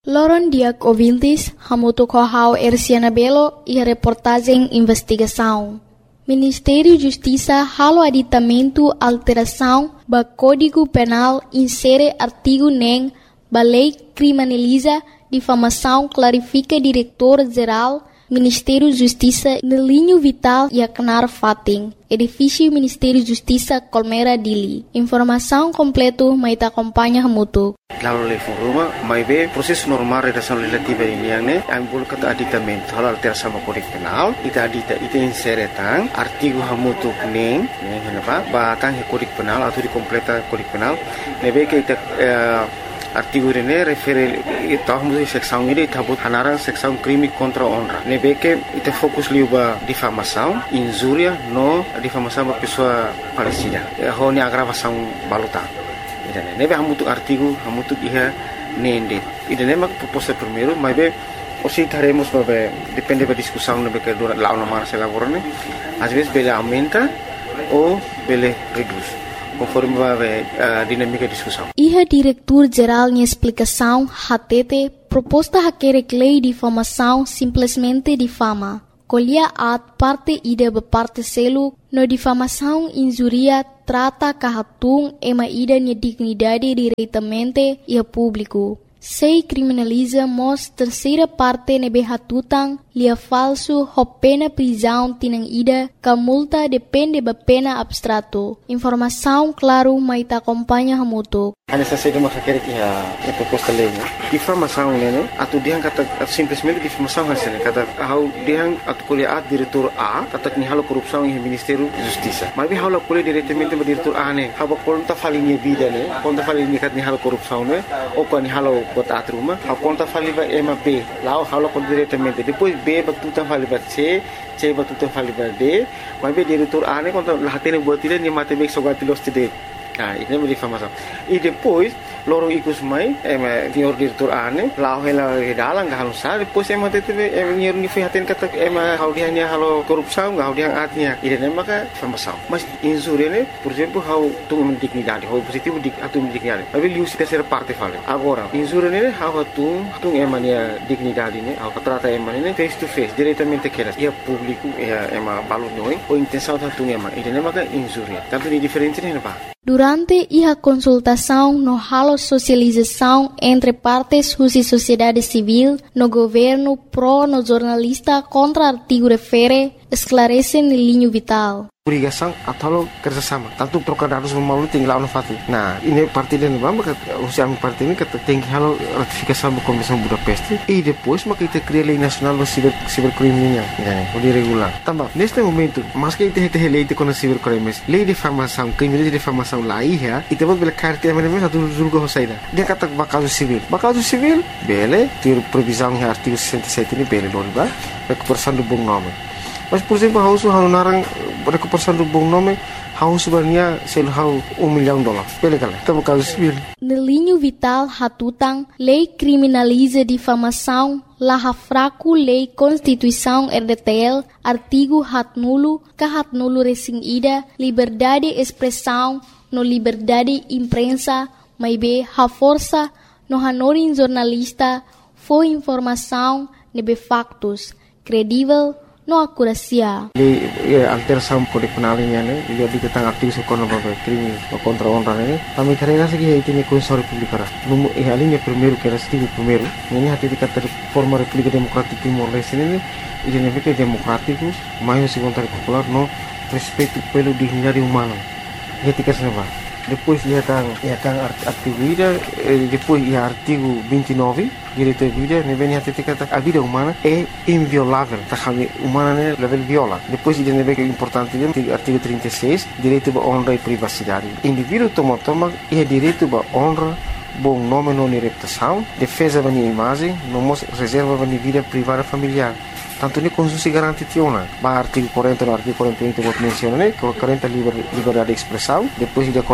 Loron Diak ouvintes, hamuto kohau Erciana Belo e a reportagem investigação. Ministério da Justiça halo aditamento alteração ba Código Penal insere artigo nem ba lei criminaliza difamação clarifica diretor-geral Ministério da Justiça no linho vital e acnar fating. Edifício Ministério da Justiça Colmera Dili. Informação completo mais acompanha hamuto. Lalu lei foruma, mai be proses normal redação legislativa ini yang ne, ambul kata aditamento halal terasa sama Kode Penal, ita inseretan artigo hamutu neng henapa, batang he Kode Penal atau di completa Kode Penal, nebe ke ita artigo ini refere ita hamutu seksão ini tabut hanarang seksão crime contra honra. Nebe ke ita fokus liuba difamação, injuria no difamação ba pessoa falecida. Honi agravação baluta. Nebe hamutu artigo hamutu iha nende. Ida nema proposta primeiro, mas be osi taremos babe depende da discussão nebe que dura lá na marcha laborane. Às vezes bele aumenta ou bele reduz, conforme babe dinâmica da discussão. Iha diretor-geral em explicação hatete proposta haquere lei de difamação simplesmente difama. Colher at parte ida ba parte selo no difamação injuria trata kahatung ema ida nia dignidade diretamente e a público. Sei criminaliza mos terceira parte nebe hatutang lia falso ho pena prisão tinang ida ka multa depende ba pena abstrato. Informação claro mai ta acompanha hamuto. Hanya saja cuma sakit ya proposta lei. Difamação né? Atu dia kata simplesmente difamação hasilnya kata how dia atu kuliah diretor A kata ni halo korupção em Ministério da Justiça. Mas halo kuliah diretamente ba diretor A né. Haba konta falinha vida né. Konta falinha kat ni halo korupção né. Ou kan ni halo bot atruma. Haba konta faliba ema B. Lá halo kon diretamente. Depois B batuta faliba C batuta faliba D. Mas diretor A né konta lahatene buat dia ni mate bek sogati los tide. Nah, ini menjadi difamação. E depois, lorong ikut mai, senhor diretor ane, lau hela dalang gak halus sah. Depois tete, senhor nifihatin kata, hau dia ni halo korupsau, hau dia artinya. Ini maka difamação. Mas injúria ne, por exemplo, hau tu dignidade, hau positivo atu dignidade. Tapi liu si terceira parte fale. Agora, injúria ne, hau tu emania dignidade ne, hau trata emania face to face, diretamente keras. Ia público, ia balu noi, ou intenção tu ema. Ini maka injúria. Tanto ni diferente ne apa? Durante a consultação no halo socialização entre partes e sociedade civil, no governo pro no jornalista contra artigo refere, esclarece no linho vital. Obrigação atau kerjasama. Tanto trocar dados melalui tinggal fati. Nah, ini parti dan maka usia parti ini kata tinggi halo ratifikasi sama Komisi Budapest. E depois maka kita cria lei nasional do cibercriminal, o regular. Tambah, neste momento, mas que kita lei de contra cibercrimes, lei de difamação, crime de difamação lá ia, e temos bela carta mesmo satu julga hosaida. Dia kata bakal civil. Bakal civil, bele, ter previsão em artigo 67 ini bele doriba, recuperação do bom nome. Mas, por exemplo, hau narang recuperação do bom nome, hau sebenarnya sel hau $1 milhão. Bele kala, tamo caso civil. No linho vital hatutang, lei criminaliza difamação, laha fraco lei Constituição RDTL, artigo hat nulo recém ida, liberdade de expressão, no liberdade imprensa, mas be ha força, no hanorin jornalista, foi informação, nebe factos, credível, no acuracia. Alteração Kode Penal ini, dia diketang artikel sekolah bapak krimi contra honra ini. Kami karena segi itu ni Konstitusi Republik Arab. Alinya primeiro que era artigo primeiro. Ini hati dikata forma República Democrática Timor Leste ini, ini fica democrático, mais segundo popular no respeito pelo dignidade humana. Ia tiga senapa. Depois ia tang artigo ida, depois ia artigo 29, direito à vida, ne vem até kata a vida humana é inviolável, tá kami humana ne level viola. Depois ida ne vem importante artigo 36, direito à honra e privacidade. Indivíduo toma ia direito à honra, bom nome não reputação, defesa da imagem, não reserva da vida privada familiar. Tanto ni Constitusi garanti tiona. Ba artigo 40 no artigo 41 vou mencionar, 40 liberdade de expressão, depois de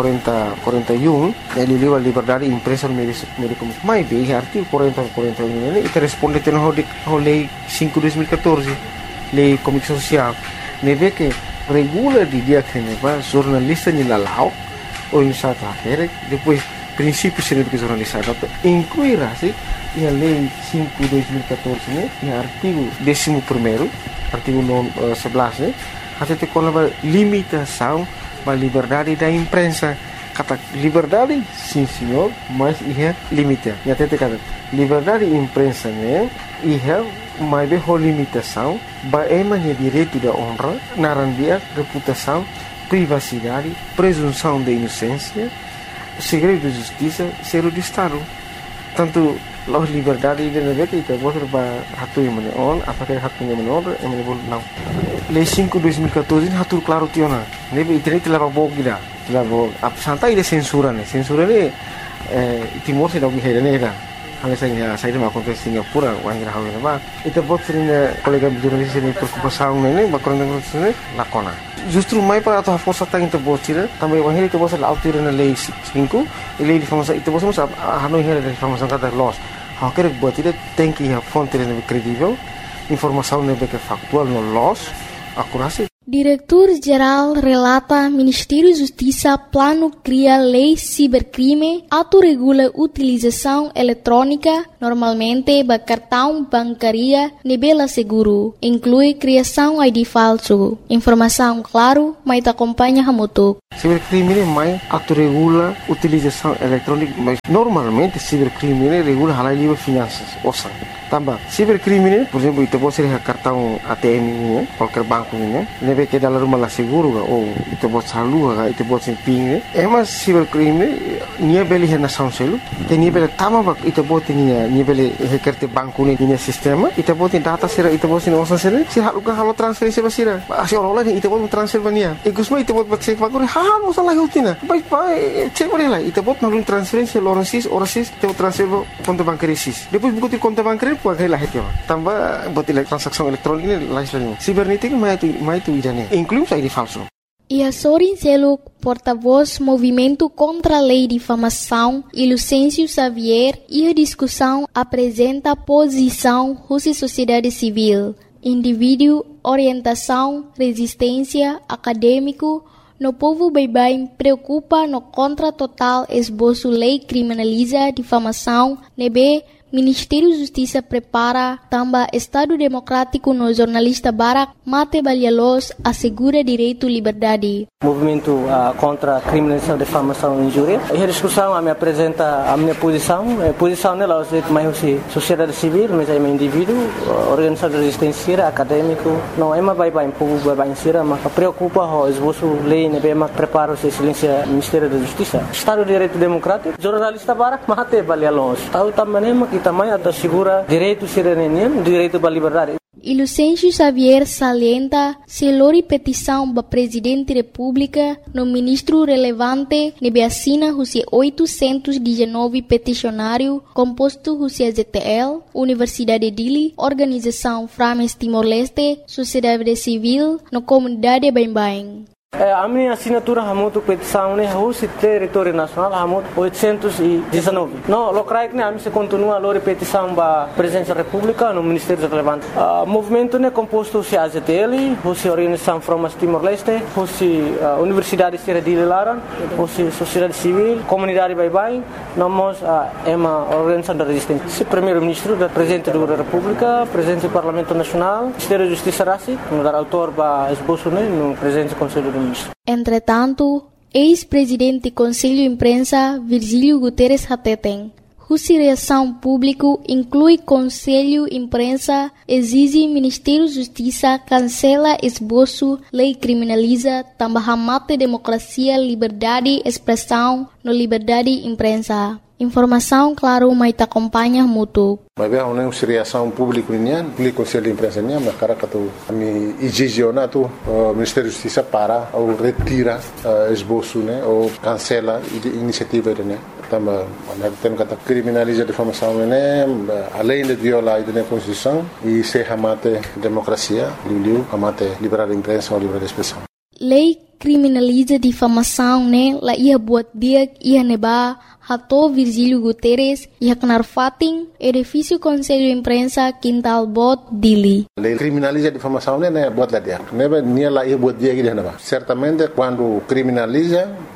41 ele livre liberdade de imprensa no meio de comunicação. Mas bem, artigo 40 e 41 ele responde ao lei 5/2014, lei comunicação social. Neve que regula de dia que neva jornalista ni lalau ou em South Africa, depois princípios científicos jornalizados, incluirá-se a Lei 5/2014, né, e o artigo 11º, artigo 11, né, até com a limitação da liberdade da imprensa. Kata liberdade, sim senhor, mas é limite. E até kata liberdade da imprensa, né, mas é limitação, é direito da honra, narandia, reputação, privacidade, presunção de inocência, segredo de justiça, segredo de Estado. Tanto a liberdade de negócio itu boleh hatu yang mana on, apakah hatu yang mana on, yang mana boleh não. Lei 5/2014 hatu claro tiona. Nebe internet telah bawa gila, telah bawa. Santai de censura ne, Timor se dah gila ne dah. Hanya saya dah makan ke Singapura, orang yang hawi nama. Itu buat sering kolega jurnalis ini berkumpul ne, bakuran dengan sini lakona. Justru mai para atau força tá into botira também o ele que você lá altira na lei 5 e lei de informação itu você sabe hanoi hele de informação cada loss ha quer botira tem que a fonte credível informação não é factual no loss akurasi. Diretor-Geral relata Ministério da Justiça plano cria lei cibercrime, autorregula utilização eletrônica, normalmente ba cartão bancária nebela seguro, inclui criação ID falso. Informação claro, mas te acompanha hamutuk. Cibercrime mais autorregula utilização eletrônica, mas normalmente cibercrime regula halal livre finanças, ouça. Tambah, cibercrime, por exemplo, itu pode ser cartão ATM ini, qualquer banco ini, nebe que dalam rumah lah seguro, ou itu pode salur, itu pode ser ping, mas cibercrime, nia beli hena sound selu, que nia beli tama, itu pode nia beli hekerte banco ini, nia sistema, itu pode data sera, itu pode nia osan sera, si halo transferensi basira, asyik orang lain itu pode transfer bania, ikusma itu pode cek bagor, hal masalah hutina, baik cek boleh lah, itu pode nalun transferensi orang sis, itu transfer konto bankari sis, depois buku ti konto bankari puai lah itu, tambah buat transaksi elektronik ini lain. Sibernetik mai tu idane, inclusive ID falso. E Sorin Seluk, porta-voz Movimento contra a Lei de Difamação, e Lucêncio Xavier, e a discussão apresenta a posição Rússia Sociedade Civil, indivíduo, orientação, resistência, acadêmico, no povo bem preocupa no contra total esboço lei criminaliza difamação, nebe Ministério da Justiça prepara também Estado Democrático no jornalista Barak Mate Balialos assegura direito à liberdade. Movimento contra a criminalização, difamação e injúria. E a discussão me apresenta a minha posição. A posição nela é mais sociedade civil, mas é indivíduo, organização de resistência, acadêmico. Não é mais bem povo bem sira, mas preocupa o esboço lei, né, mas prepara o silêncio Ministério da Justiça. Estado de Direito Democrático, jornalista Barak Mate Balialos. Estado também que também assegura direito cidadania, direito à liberdade. E Lucêncio Xavier salienta se lori petição para Presidente da República no ministro relevante nebe assina Rússia 819 peticionário composto Rússia ZTL, Universidade de Dili, Organização Frames Timor-Leste, Sociedade Civil, no Comunidade Bain-Bain. A minha assinatura hamutu petição né Rússia território nacional hamutu 819. No locais né a mim se continua a petição para presidente da República no Ministério relevante. Movimento né composto se AZTL, Rússia Organização Frames Timor-Leste, Rússia Universidade de Laran, Rússia Sociedade Civil, Comunidade Bain-Bain, nós é uma organização da resistência. Se primeiro-ministro da presidente da República, presidente do Parlamento Nacional, Ministério da Justiça Rassi, no dar autor para esboço né no presidente do Conselho do Entretanto, ex-presidente do Conselho de Imprensa Virgílio Guterres Hateten, Rússia Reação Público inclui Conselho de Imprensa, exige Ministério da Justiça cancela esboço, lei criminaliza, também mate democracia, liberdade, expressão, no liberdade de imprensa. Informação, claro, mas te acompanha mútuo. Mas bem, a reação pública o Conselho de Imprensa mas cara que tu me exigena tu Ministério da Justiça para ou retira esboço né ou cancela iniciativa né. Também tem que criminaliza a difamação né além de violar a Constituição e se amate democracia, amate liberdade de imprensa ou liberdade de expressão. Lei criminaliza difamação né la ia buat dia ia neba Hato Virgílio Guterres e Haknar Fatin, edifício Conselho de Imprensa Quintal Bot Dili. A lei criminaliza a difamação né buat lá dia. Neba nia lá ia buat dia que certamente quando criminaliza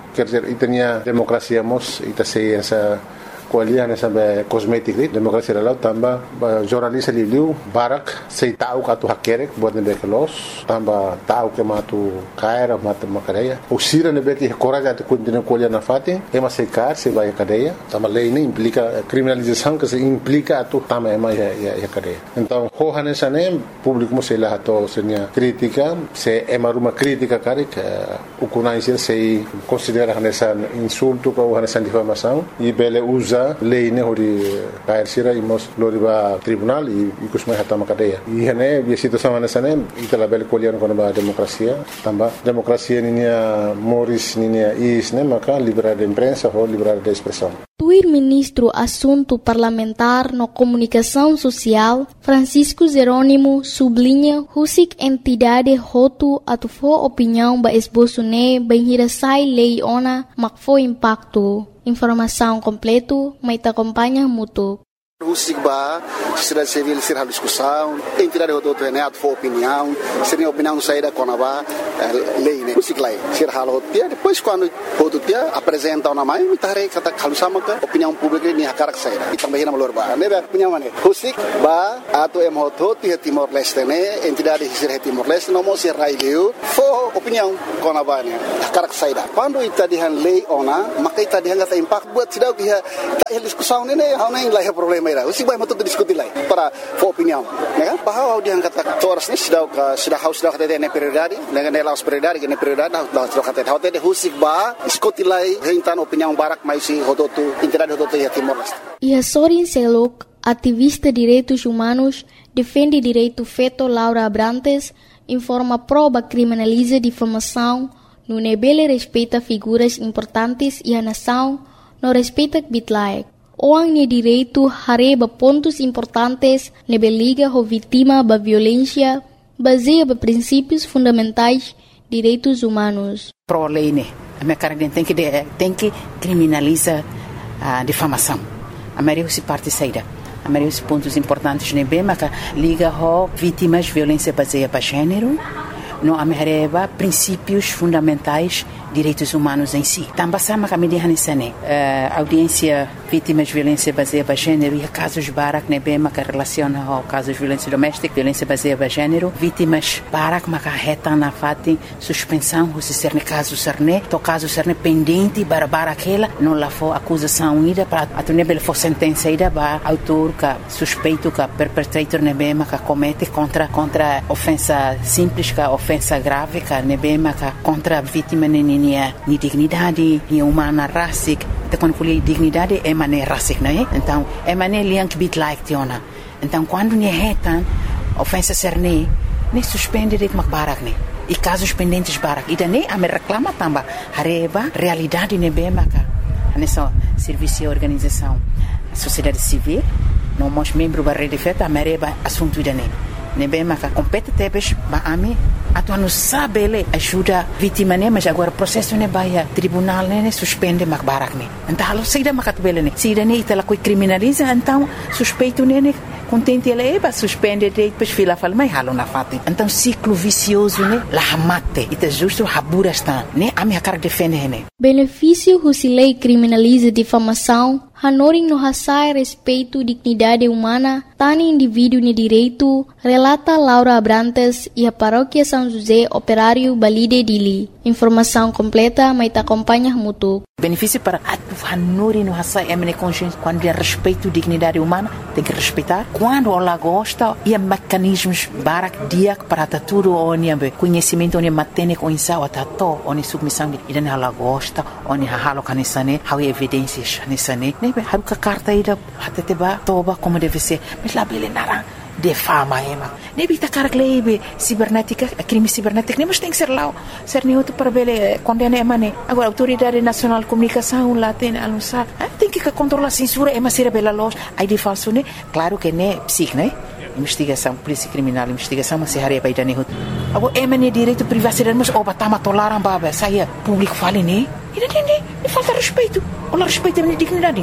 quer dizer, itania demokrasia mos ita sei essa kualiah na sampai kosmetik ni demokrasi dalau tambah jurnalis liu barak sei tahu katu hakerek buat nebe kelos tambah tahu ke matu kaira matu makadeia usira nebe ki coraja de continua kualiah na fati ema sei kar sei vai cadeia tambah lei ini implica criminalização que se implica atu tambah ema ya cadeia então hohane sane público mo sei lá to senia crítica se ema ruma crítica karik ukunai sei considera hanesan insulto ou hanesan difamação e bele usa lei ne hori kair sira imos loriba tribunal e kusmai hatama cadeia e hane bi situação hanesane itala bel kolian kono ba demokrasia tamba demokrasia ninia moris ninia is ne maka liberdade de imprensa ou liberdade de expressão. O ministro Assunto Parlamentar no Comunicação Social, Francisco Jerônimo, sublinha husik entidade hotu atufo opinião ba esboço ne bem hirasai lei ona makfo impacto. Informação completo, mas acompanha mútuo. Husik ba, sociedade civil ser a discussão, entidade do torneio for opinião, seria opinião saída com a lei, né? Husik lá, ser halo dia, depois quando o dia apresenta uma mãe, me tarei kata kalau sama ke opinião pública ni hakarak saída. E também na malor ba, né? Opinião mana? Husik ba, atau emoto dia Timor Leste né, entidade ser Timor Leste, não mostra raileu, for opinião com a ba né, hakarak saída. Quando ita dihan lei ona, maka ita dihan kata impact buat tidak dia tak discussão né, hau nem lah problema. Usik baik betul diskusi lagi para opinião, né? Bahwa dia kata toras ni sudah kata ne prioridade, dengan nelas prioridade, ne prioridade dah kata hotel de husik ba diskusi lagi hentan opinião barak mais si hototu entidade hototu ya Timor Leste. E a Sorin Selok, ativista direitos humanos, defende direito feto Laura Abrantes, informa prova criminaliza difamação, no nebele respeita figuras importantes e a nação, não respeita bitlaek. Orang ni direito hareba pontos importantes nebe liga ho vítima ba violência baseia ba princípios fundamentais direitos humanos. Pro lei né, a minha cara tem que criminalizar a difamação. A maioria se parte saída. A maioria dos pontos importantes nebe maka liga ho vítimas violência baseia ba gênero. No amereba princípios fundamentais direitos humanos em si. Também sama kami dihanisane audiência vítimas de violência baseada em gênero e casos barak nebe maka relaciona ao casos de violência doméstica, violência baseada em gênero, vítimas barak maka reta na fati suspensão se ser ne caso serne, to caso serne pendente bara aquela não lá for acusação ida para atunebel for sentença ida ba autor ka suspeito ka perpetrator nebe maka comete contra ofensa simples ka ofensa grave ka nebe maka contra vítima ni dignidade, ni humana racic, então quando falei dignidade é mané racic, não é? Então é mané liang bit like tiona. Então quando ni retan ofensa serne, ne suspende de barak ne. E casos pendentes barak. E daí a me reclama também hareba realidade ne bemaka. Nessa serviço e organização, sociedade civil, não mos membro da rede feta, a mereba assunto daí. Ne bemaka compete tebes ba ami atu não sabe ele ajuda vítima né mas agora processo né vai tribunal né suspende macbarak né então halo saída macatbele né saída né itala coi criminaliza então suspeito né contente ele é suspende depois fila fala mas halo na fati então ciclo vicioso né la mate ita justo habura está né a minha cara defende né benefício husilei criminaliza difamação Hanoring no hasai respeito dignidade humana, tani indivíduo ni direito, relata Laura Abrantes e a paróquia São José Operário Balide Dili. Informação completa, mas te acompanha mútuo. Benefício para Hanoring no hasai emene consciência quando é respeito dignidade humana, tem que respeitar. Quando ela gosta, e mecanismos barak diak para tudo onde conhecimento onde matene com insau atato onde submissão e dan ela gosta onde halo kanisane, há evidências nisane. Haruka carta ida hateteba toba como deve ser mas lá bele nara de fama ema nebi ta cara glebe cibernética crime cibernético nem mas tem que ser lá ser neutro para bele condena emane agora autoridade nacional de comunicação lá tem anunciar tem que controlar a censura ema ser bela loja aí de falso né claro que né psic né investigação polícia criminal investigação mas se haria baida ne agora emane direito privacidade mas oba tama tolaram baba saia público fale né e falta respeito. Olha respeito a minha dignidade.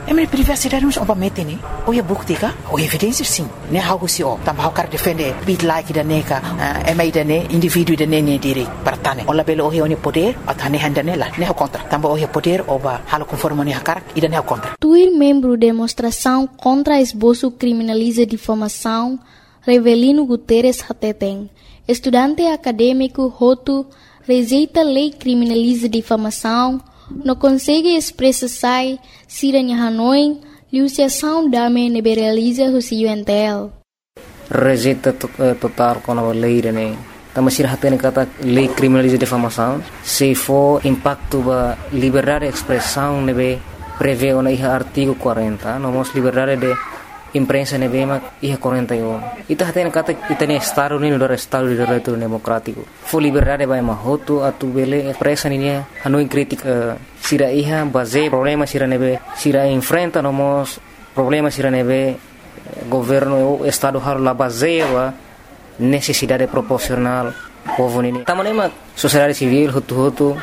minha privacidade não obviamente né ou é bukti ka ou evidência sim né how se o tambah cara defender bit like da neka mai da ne indivíduo da ne direito para tane ola belo o ne poder atane handane lá né contra tambah o poder oba halo conforme ne cara e da ne contra Tuir membro demonstração contra esboço criminaliza difamação Revelino Guterres Hateteng estudante acadêmico Hotu rejeita lei criminaliza difamação não consegue expressar siranya Hanoi liusiação dame neberaliza o UNTL. Rejeita total com a lei né. Também se hatene kata lei criminaliza difamação se for impacto ba liberdade de expressão nebe prevê o artigo 40 nomos liberdade de imprensa nebe mak 41 ita hatene kata itane estado ni do estado de direito democrático for liberdade ba mahoto atu bele expressa ni Hanoi crítica sira iha base problema sira nebe sira enfrenta nomos problema sira nebe governo o estado har la base wa necessidade proporcional povo nini tamanema sociedade civil hutu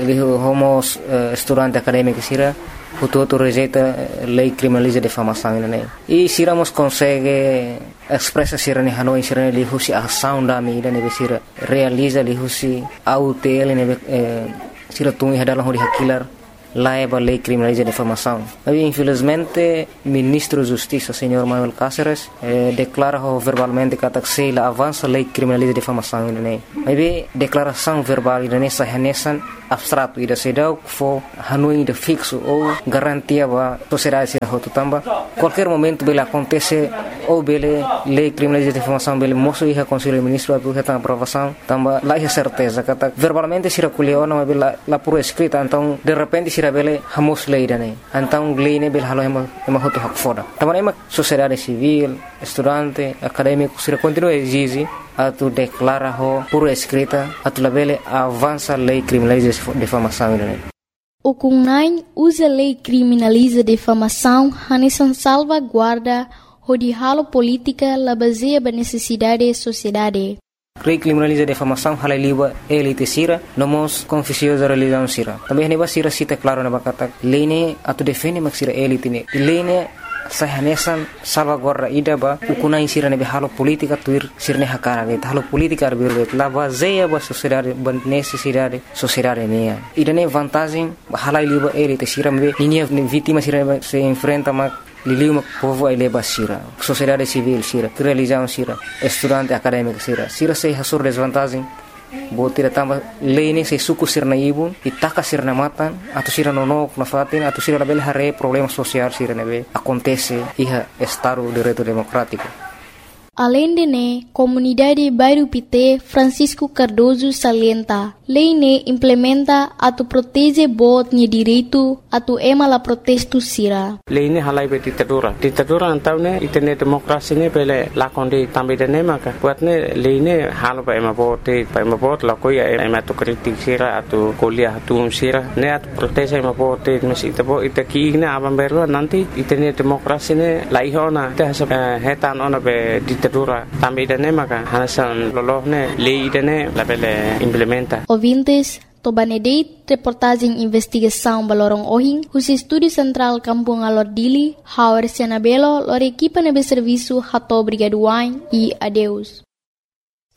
homos estudante acadêmico sira hutu rejeita lei criminaliza difamação né e siramos consegue expressa sira ni Hanoi sira ni husi ação da mi ne sira realiza li husi autel ne sira tungi hadalah di hakilar laiba lei criminaliza difamação. Mas infelizmente ministro da Justiça, senhor Manuel Cáceres, declara verbalmente que a avança lei criminaliza difamação né. Mas declaração verbal nessa renesan abstrato e da sedau for Hanoi de fixo ou garantia ba sociedade se hotu tamba qualquer momento bele acontece ou bele lei criminaliza difamação bele moço e conselho ministro atu reta aprovação tamba lá é certeza que verbalmente se recolheu não bele lá por escrita então de repente se bele hamos lei né então lei ne bele halo ema hotu hak foda tamba ema sociedade civil estudante acadêmico se continua exige atu declara por escrita atu labele avança lei criminaliza difamação né. O CUNAI usa lei criminaliza difamação hanesan salvaguarda hodihalo política la baseia ba necessidade da sociedade. Lei criminaliza difamação halai liba elite sira nomos confusiosa religião sira. Também neba sira cita claro na bakata lei ne atu defende mak sira elite ne. Lei ne sahanesan salvaguarda ida ba ukunai sira nebe halo politika tuir sirne hakara ge halo politika arbirbe la baseia ba sociedade ban necessidade sociedade mea ida ne vantagem halai liba elite sira mbe ninia vítima sira se enfrenta mak liliu mak povo ele ba sira sociedade civil sira religião sira estudante acadêmico sira se hasur desvantagem botira tamba lei ne se suku sirna ibun itaka sirna matan atau sira nonok na fatin atau sira label hare problema social sira nebe acontece iha estado de direito democrático. Além de ne, comunidade Bairro Pité Francisco Cardoso salienta, lei ne implementa atu protege bot ni direito atu ema la protesto sira. Lei ne halai be ditadura antau ne itene demokrasi ne pele lakonde tambe de ne maka buat ne lei ne halo ba ema bot la koi ema tu kritik sira atu kuliah atu sira ne atu protege ema bot mes itaki ne abam berwa nanti itene demokrasi ne laihona te hetan ona be ditadura tambe de ne maka hasan lolohne lei de ne la pele implementa. Ouvintes, Tobanedeit, reportagem investigação Balorong Ohing, os Estúdio Central Kampung Alordili, Hauer Sianabelo, lor equipa nebe serviço Hato Brigaduain e adeus.